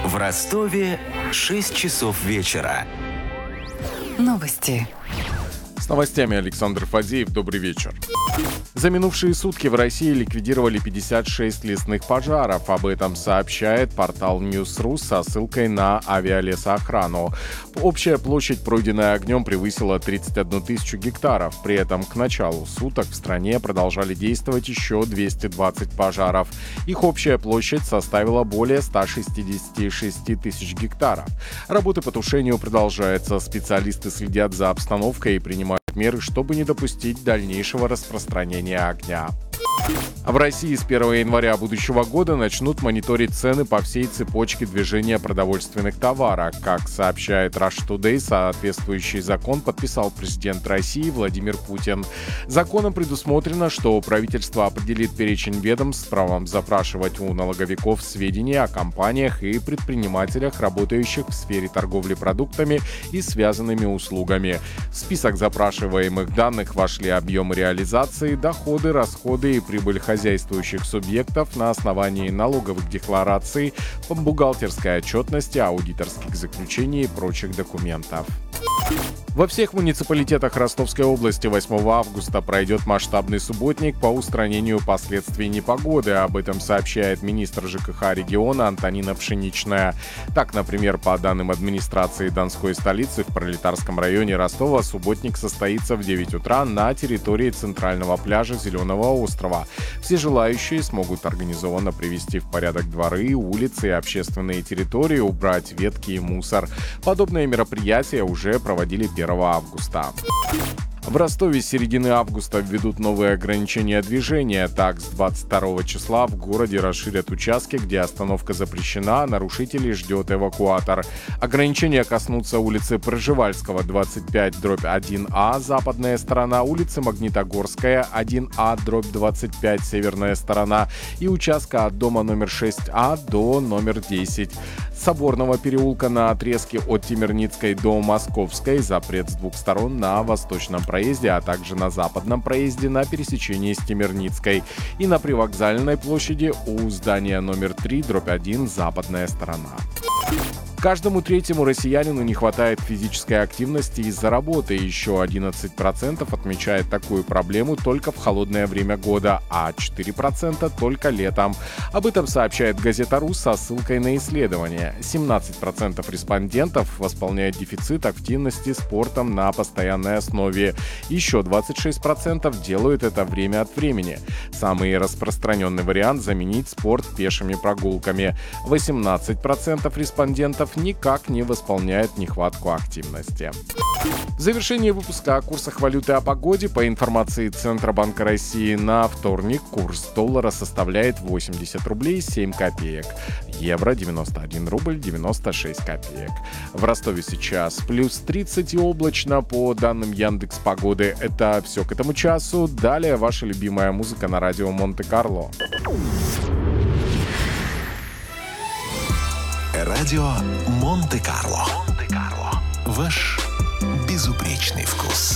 В Ростове 6 часов вечера. Новости. С новостями Александр Фадеев. Добрый вечер. За минувшие сутки в России ликвидировали 56 лесных пожаров. Об этом сообщает портал News.ru со ссылкой на авиалесоохрану. Общая площадь, пройденная огнем, превысила 31 тысячу гектаров. При этом к началу суток в стране продолжали действовать еще 220 пожаров. Их общая площадь составила более 166 тысяч гектаров. Работы по тушению продолжаются. Специалисты следят за обстановкой и принимают меры, чтобы не допустить дальнейшего распространения огня. В России с 1 января будущего года начнут мониторить цены по всей цепочке движения продовольственных товаров. Как сообщает Russia Today, соответствующий закон подписал президент России Владимир Путин. Законом предусмотрено, что правительство определит перечень ведомств с правом запрашивать у налоговиков сведения о компаниях и предпринимателях, работающих в сфере торговли продуктами и связанными услугами. В список запрашиваемых данных вошли объемы реализации, доходы, расходы и прибыль хозяйствующих субъектов на основании налоговых деклараций, бухгалтерской отчетности, аудиторских заключений и прочих документов. Во всех муниципалитетах Ростовской области 8 августа пройдет масштабный субботник по устранению последствий непогоды. Об этом сообщает министр ЖКХ региона Антонина Пшеничная. Так, например, по данным администрации Донской столицы, в Пролетарском районе Ростова субботник состоится в 9 утра на территории центрального пляжа Зеленого острова. Все желающие смогут организованно привести в порядок дворы, улицы и общественные территории, убрать ветки и мусор. Подобные мероприятия уже проводили 1 августа. В Ростове с середины августа введут новые ограничения движения. Так, с 22 числа в городе расширят участки, где остановка запрещена, а нарушителей ждет эвакуатор. Ограничения коснутся улицы Пржевальского, 25/1А, западная сторона, улицы Магнитогорская, 1А/25, северная сторона, и участка от дома номер 6А до номер 10. Соборного переулка на отрезке от Темирницкой до Московской, запрет с двух сторон на восточном проезде, а также на западном проезде на пересечении с Темирницкой, и на Привокзальной площади у здания номер 3/1, западная сторона. Каждому третьему россиянину не хватает физической активности из-за работы. Еще 11% отмечает такую проблему только в холодное время года, а 4% только летом. Об этом сообщает газета «Рус» со ссылкой на исследование. 17% респондентов восполняют дефицит активности спортом на постоянной основе. Еще 26% делают это время от времени. Самый распространенный вариант — заменить спорт пешими прогулками. 18% респондентов никак не восполняет нехватку активности. В завершении выпуска о курсах валюты, о погоде. По информации Центробанка России, на вторник курс доллара составляет 80 рублей 7 копеек. Евро 91 рубль 96 копеек. В Ростове сейчас плюс 30 и облачно по данным Яндекс.Погоды. Это все к этому часу. Далее ваша любимая музыка на радио Монте-Карло. Радио Монте-Карло. Ваш безупречный вкус.